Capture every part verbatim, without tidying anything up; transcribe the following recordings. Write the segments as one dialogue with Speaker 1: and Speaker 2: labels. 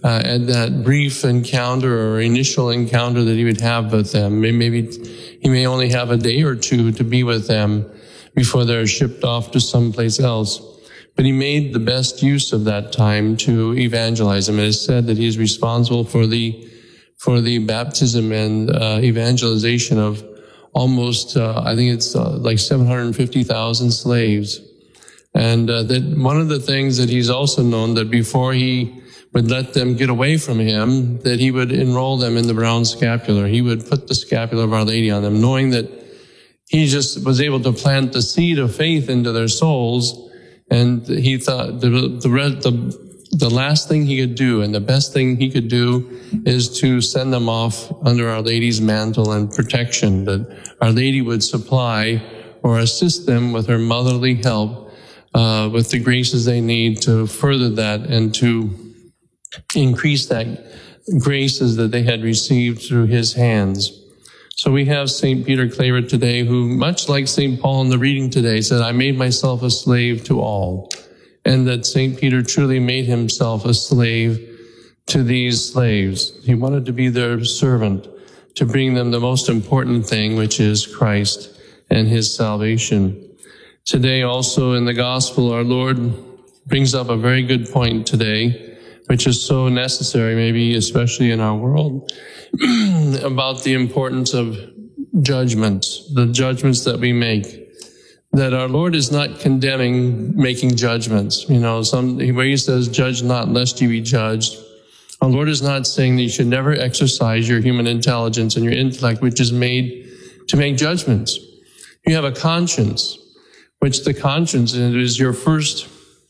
Speaker 1: uh, at that brief encounter or initial encounter that he would have with them. Maybe he may only have a day or two to be with them before they're shipped off to someplace else. But he made the best use of that time to evangelize them. It is said that he is responsible for the for the baptism and uh, evangelization of almost, uh, I think it's uh, like seven hundred fifty thousand slaves. And uh, that one of the things that he's also known, that before he would let them get away from him, that he would enroll them in the brown scapular. He would put the scapular of Our Lady on them, knowing that he just was able to plant the seed of faith into their souls. And he thought the the the the last thing he could do and the best thing he could do is to send them off under Our Lady's mantle and protection, that Our Lady would supply or assist them with her motherly help, uh, with the graces they need to further that and to increase that graces that they had received through his hands. So we have Saint Peter Claret today, who, much like Saint Paul in the reading today, said, I made myself a slave to all. And that Saint Peter truly made himself a slave to these slaves. He wanted to be their servant, to bring them the most important thing, which is Christ and his salvation. Today also in the gospel, our Lord brings up a very good point today, which is so necessary, maybe especially in our world, about the importance of judgments, the judgments that we make. That our Lord is not condemning making judgments. You know, some, where he says, judge not lest you be judged. Our Lord is not saying that you should never exercise your human intelligence and your intellect, which is made to make judgments. You have a conscience, which the conscience is your first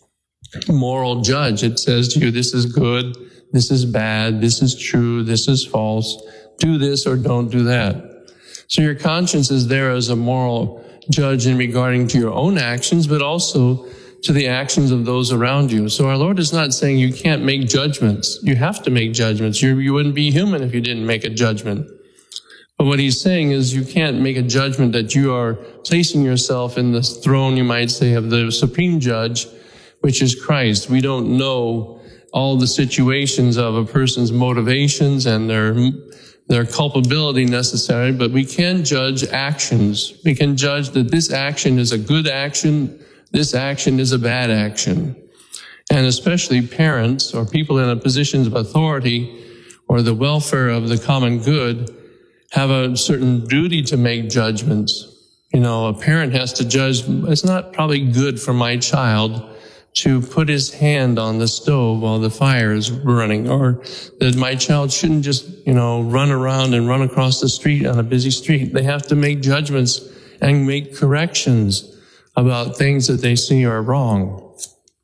Speaker 1: moral judge. It says to you, this is good, this is bad, this is true, this is false, do this or don't do that. So your conscience is there as a moral judge in regarding to your own actions, but also to the actions of those around you. So our Lord is not saying you can't make judgments. You have to make judgments. You, you wouldn't be human if you didn't make a judgment. But what he's saying is you can't make a judgment that you are placing yourself in the throne, you might say, of the supreme judge, which is Christ. We don't know all the situations of a person's motivations and their their culpability necessary, but we can judge actions. We can judge that this action is a good action, this action is a bad action. And especially parents or people in a positions of authority or the welfare of the common good have a certain duty to make judgments. You know, a parent has to judge, it's not probably good for my child to put his hand on the stove while the fire is running, or that my child shouldn't just, you know, run around and run across the street on a busy street. They have to make judgments and make corrections about things that they see are wrong.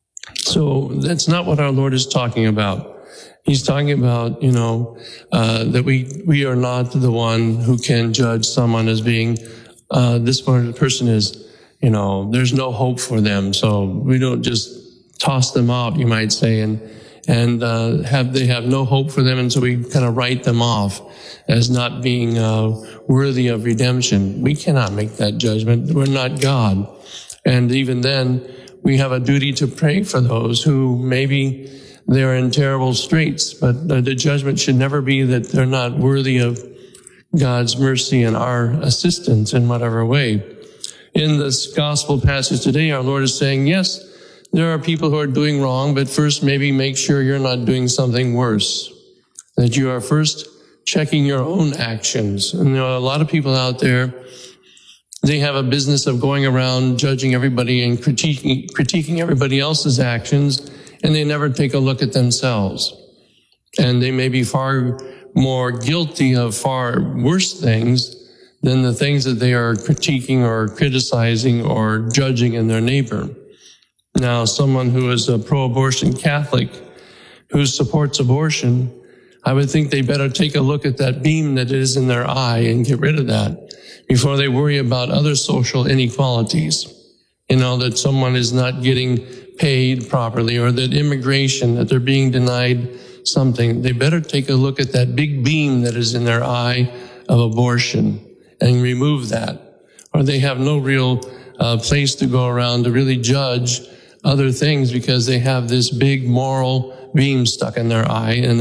Speaker 1: So that's not what our Lord is talking about. He's talking about, you know, uh, that we, we are not the one who can judge someone as being, uh, this person is, you know, there's no hope for them. So we don't just toss them out, you might say, and, and, uh, have, they have no hope for them. And so we kind of write them off as not being, uh, worthy of redemption. We cannot make that judgment. We're not God. And even then, we have a duty to pray for those who maybe they're in terrible straits, but the judgment should never be that they're not worthy of God's mercy and our assistance in whatever way. In this gospel passage today, our Lord is saying, yes, there are people who are doing wrong, but first maybe make sure you're not doing something worse. That you are first checking your own actions. And there are a lot of people out there, they have a business of going around judging everybody and critiquing, critiquing everybody else's actions, and they never take a look at themselves. And they may be far more guilty of far worse things than the things that they are critiquing or criticizing or judging in their neighbor. Now, someone who is a pro-abortion Catholic who supports abortion, I would think they better take a look at that beam that is in their eye and get rid of that before they worry about other social inequalities. You know, that someone is not getting paid properly or that immigration, that they're being denied something. They better take a look at that big beam that is in their eye of abortion and remove that. Or they have no real uh, place to go around to really judge other things because they have this big moral beam stuck in their eye, and